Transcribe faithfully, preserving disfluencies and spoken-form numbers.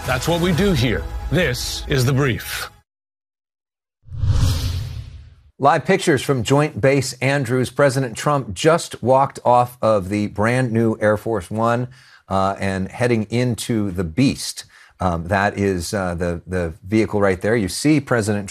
That's what we do here. This is The Brief. Live pictures from Joint Base Andrews. President Trump just walked off of the brand new Air Force One uh, and heading into the Beast. Um, that is uh, the, the vehicle right there. You see President